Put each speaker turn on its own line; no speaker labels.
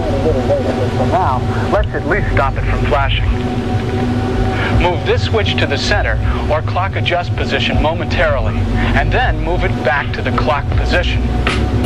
So now, let's at least stop it from flashing. Move this switch to the center or clock adjust position momentarily, and then move it back to the clock position.